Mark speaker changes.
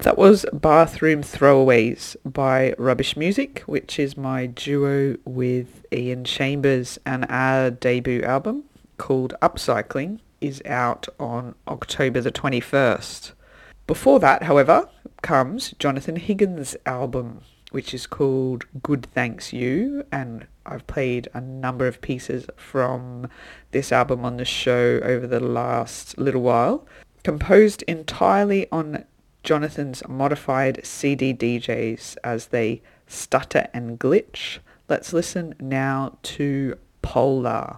Speaker 1: That was Bathroom Throwaways by Rubbish Music, which is my duo with Ian Chambers, and our debut album called Upcycling is out on October the 21st. Before that, however, comes Jonathan Higgins' album, which is called Good Thanks You, and I've played a number of pieces from this album on the show over the last little while. Composed entirely on Jonathan's modified CD DJs as they stutter and glitch. Let's listen now to Polar.